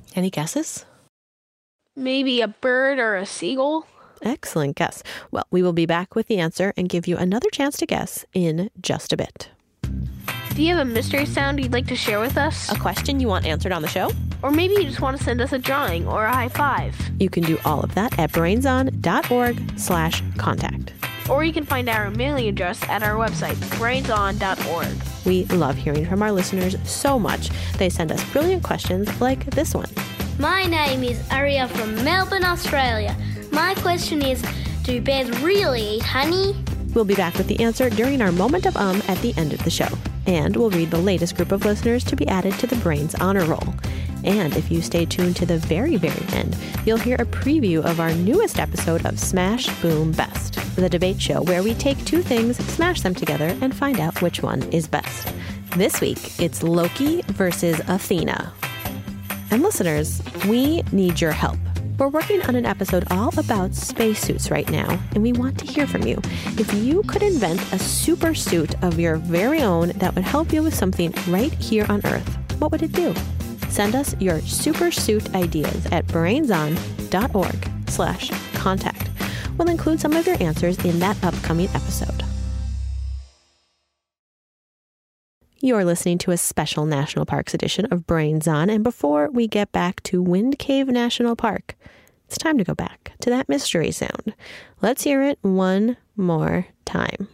Any guesses? Maybe a bird or a seagull? Excellent guess. Well, we will be back with the answer and give you another chance to guess in just a bit. Do you have a mystery sound you'd like to share with us? A question you want answered on the show? Or maybe you just want to send us a drawing or a high five. You can do all of that at brainson.org/contact. Or you can find our mailing address at our website, brainson.org. We love hearing from our listeners so much. They send us brilliant questions like this one. My name is Aria from Melbourne, Australia. My question is, do bears really eat honey? We'll be back with the answer during our moment of at the end of the show. And we'll read the latest group of listeners to be added to the Brains Honor Roll. And if you stay tuned to the very, very end, you'll hear a preview of our newest episode of Smash, Boom, Best, the debate show where we take two things, smash them together, and find out which one is best. This week, it's Loki versus Athena. And listeners, we need your help. We're working on an episode all about spacesuits right now, and we want to hear from you. If you could invent a super suit of your very own that would help you with something right here on Earth, what would it do? Send us your super suit ideas at brainson.org/contact. We'll include some of your answers in that upcoming episode. You're listening to a special National Parks edition of Brains On, and before we get back to Wind Cave National Park, it's time to go back to that mystery sound. Let's hear it one more time.